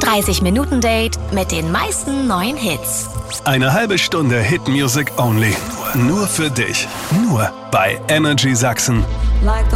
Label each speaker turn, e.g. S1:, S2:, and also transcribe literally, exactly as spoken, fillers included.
S1: dreißig Minuten Date mit den meisten neuen Hits.
S2: Eine halbe Stunde Hit Music Only. Nur für dich. Nur bei Energy Sachsen.